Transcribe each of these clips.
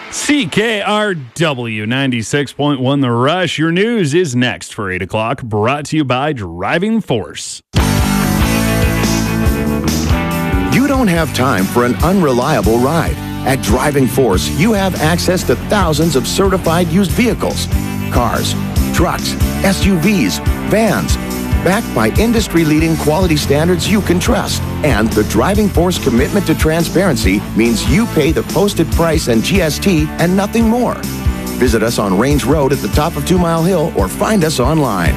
CKRW 96.1 The Rush. Your news is next for 8 o'clock, brought to you by Driving Force. You don't have time for an unreliable ride. At Driving Force, you have access to thousands of certified used vehicles, cars, trucks, SUVs, vans, backed by industry-leading quality standards you can trust. And the Driving Force commitment to transparency means you pay the posted price and GST and nothing more. Visit us on Range Road at the top of 2 Mile Hill or find us online.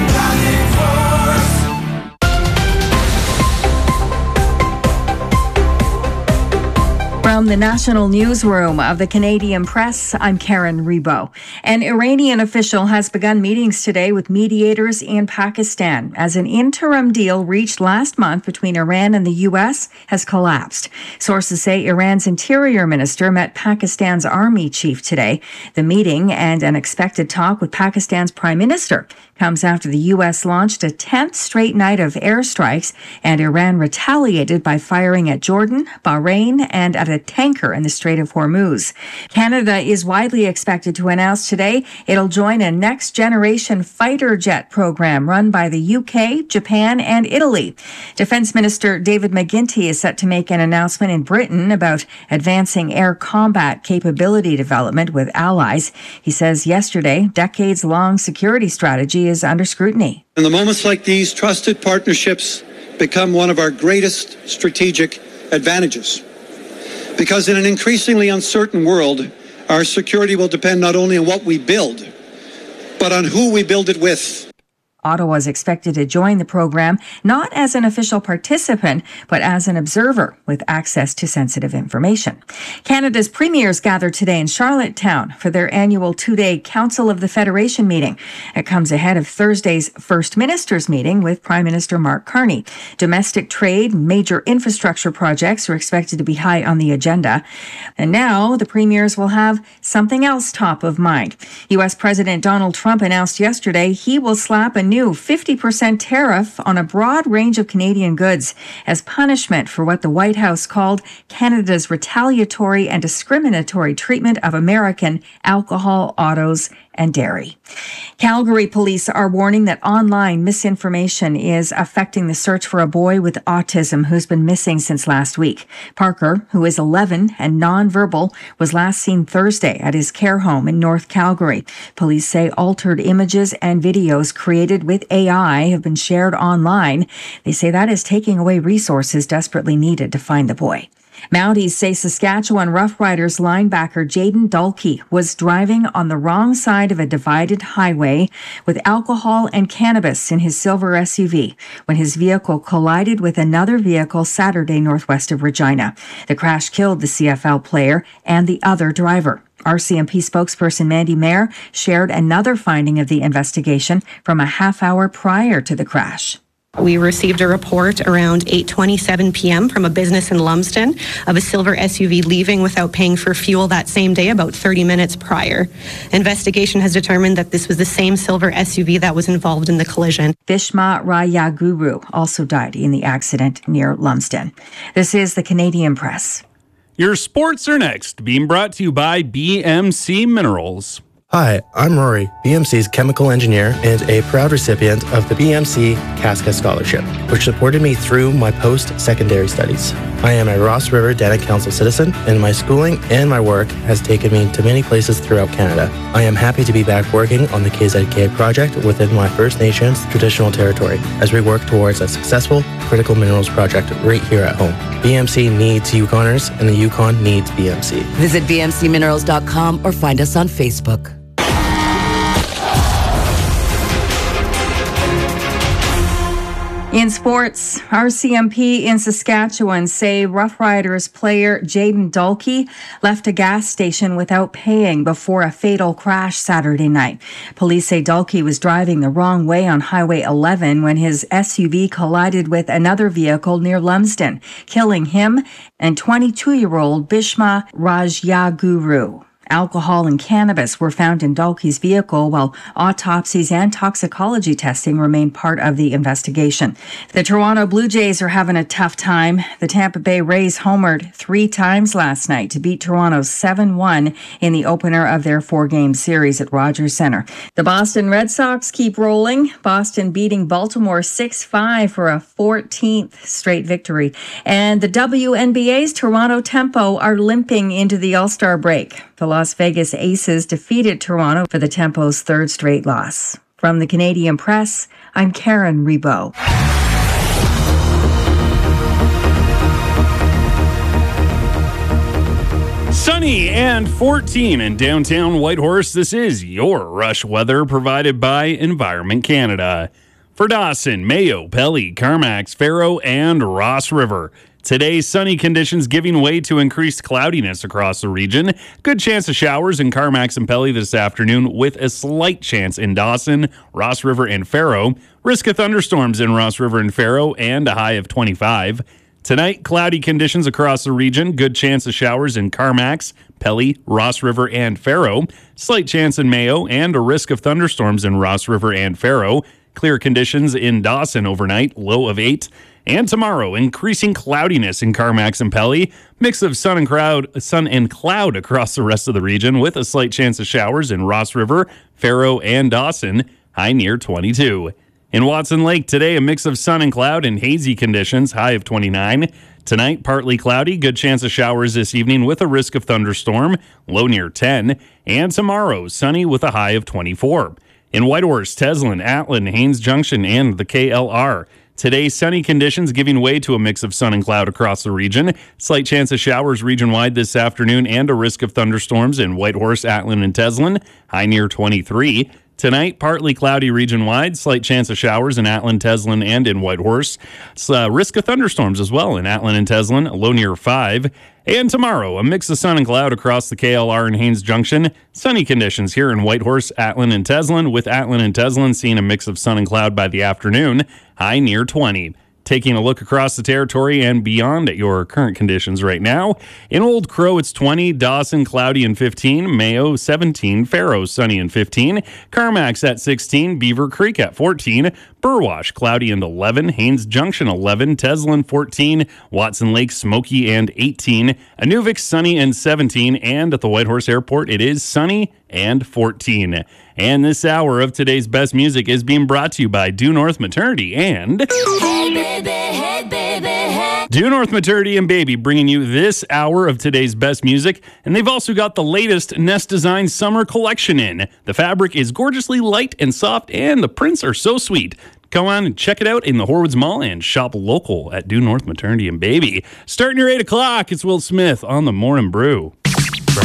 From the national newsroom of the Canadian Press, I'm Karen Rebo. An Iranian official has begun meetings today with mediators in Pakistan as an interim deal reached last month between Iran and the U.S. has collapsed. Sources say Iran's interior minister met Pakistan's army chief today. The meeting and an expected talk with Pakistan's prime minister comes after the U.S. launched a 10th straight night of airstrikes, and Iran retaliated by firing at Jordan, Bahrain, and at a tanker in the Strait of Hormuz. Canada is widely expected to announce today it'll join a next-generation fighter jet program run by the UK, Japan, and Italy. Defense Minister David McGuinty is set to make an announcement in Britain about advancing air combat capability development with allies. He says yesterday, decades-long security strategy is under scrutiny. In the moments like these, trusted partnerships become one of our greatest strategic advantages. Because in an increasingly uncertain world, our security will depend not only on what we build, but on who we build it with. Ottawa is expected to join the program not as an official participant, but as an observer with access to sensitive information. Canada's premiers gather today in Charlottetown for their annual 2-day Council of the Federation meeting. It comes ahead of Thursday's First Ministers meeting with Prime Minister Mark Carney. Domestic trade and major infrastructure projects are expected to be high on the agenda. And now the premiers will have something else top of mind. U.S. President Donald Trump announced yesterday he will slap a new 50% tariff on a broad range of Canadian goods as punishment for what the White House called Canada's retaliatory and discriminatory treatment of American alcohol, autos, and dairy. Calgary police are warning that online misinformation is affecting the search for a boy with autism who's been missing since last week. Parker, who is 11 and nonverbal, was last seen Thursday at his care home in North Calgary. Police say altered images and videos created with AI have been shared online. They say that is taking away resources desperately needed to find the boy. Mounties say Saskatchewan Rough Riders linebacker Jaden Dulkey was driving on the wrong side of a divided highway with alcohol and cannabis in his silver SUV when his vehicle collided with another vehicle Saturday northwest of Regina. The crash killed the CFL player and the other driver. RCMP spokesperson Mandy Mayer shared another finding of the investigation from a half hour prior to the crash. We received a report around 8:27 p.m. from a business in Lumsden of a silver SUV leaving without paying for fuel that same day, about 30 minutes prior. Investigation has determined that this was the same silver SUV that was involved in the collision. Bishma Rayaguru also died in the accident near Lumsden. This is the Canadian Press. Your sports are next, being brought to you by BMC Minerals. Hi, I'm Rory, BMC's chemical engineer and a proud recipient of the BMC Casca Scholarship, which supported me through my post-secondary studies. I am a Ross River Dana Council citizen, and my schooling and my work has taken me to many places throughout Canada. I am happy to be back working on the KZK project within my First Nations traditional territory as we work towards a successful critical minerals project right here at home. BMC needs Yukoners, and the Yukon needs BMC. Visit bmcminerals.com or find us on Facebook. In sports, RCMP in Saskatchewan say Rough Riders player Jaden Dulkey left a gas station without paying before a fatal crash Saturday night. Police say Dulkey was driving the wrong way on Highway 11 when his SUV collided with another vehicle near Lumsden, killing him and 22-year-old Bishma Rajyaguru. Alcohol and cannabis were found in Dalkey's vehicle, while autopsies and toxicology testing remain part of the investigation. The Toronto Blue Jays are having a tough time. The Tampa Bay Rays homered 3 times last night to beat Toronto 7-1 in the opener of their 4-game series at Rogers Centre. The Boston Red Sox keep rolling. Boston beating Baltimore 6-5 for a 14th straight victory. And the WNBA's Toronto Tempo are limping into the All-Star break. The Las Vegas Aces defeated Toronto for the Tempo's 3rd straight loss. From the Canadian Press, I'm Karen Rebo. Sunny and 14 in downtown Whitehorse. This is your rush weather provided by Environment Canada. For Dawson, Mayo, Pelly, Carmax, Faro, and Ross River. Today, sunny conditions giving way to increased cloudiness across the region. Good chance of showers in Carmax and Pelly this afternoon, with a slight chance in Dawson, Ross River, and Faro. Risk of thunderstorms in Ross River and Faro, and a high of 25. Tonight, cloudy conditions across the region. Good chance of showers in Carmax, Pelly, Ross River, and Faro. Slight chance in Mayo, and a risk of thunderstorms in Ross River and Faro. Clear conditions in Dawson overnight, low of 8. And tomorrow, increasing cloudiness in Carmax and Pelly. Mix of sun and cloud across the rest of the region, with a slight chance of showers in Ross River, Faro, and Dawson. High near 22. In Watson Lake today, a mix of sun and cloud and hazy conditions, high of 29. Tonight, partly cloudy, good chance of showers this evening with a risk of thunderstorm, low near 10. And tomorrow, sunny with a high of 24. In Whitehorse, Teslin, Atlin, Haines Junction, and the KLR. Today, sunny conditions giving way to a mix of sun and cloud across the region. Slight chance of showers region-wide this afternoon and a risk of thunderstorms in Whitehorse, Atlin, and Teslin, high near 23. Tonight, partly cloudy region-wide, slight chance of showers in Atlin, Teslin, and in Whitehorse. Risk of thunderstorms as well in Atlin and Teslin, low near 5. And tomorrow, a mix of sun and cloud across the KLR and Haines Junction. Sunny conditions here in Whitehorse, Atlin, and Teslin, with Atlin and Teslin seeing a mix of sun and cloud by the afternoon, high near 20. Taking a look across the territory and beyond at your current conditions right now. In Old Crow, it's 20. Dawson, cloudy and 15. Mayo, 17. Faro, sunny and 15. Carmax at 16. Beaver Creek at 14. Burwash, cloudy and 11. Haines Junction, 11. Teslin, 14. Watson Lake, smoky and 18. Inuvik, sunny and 17. And at the Whitehorse Airport, it is sunny and 14. And this hour of today's best music is being brought to you by Due North Maternity and Due North Maternity and Baby, bringing you this hour of today's best music. And they've also got the latest Nest Design summer collection in. The fabric is gorgeously light and soft, and the prints are so sweet. Come on and check it out in the Horwoods Mall and shop local at Due North Maternity and Baby. Starting your 8 o'clock, it's Will Smith on the Morning Brew.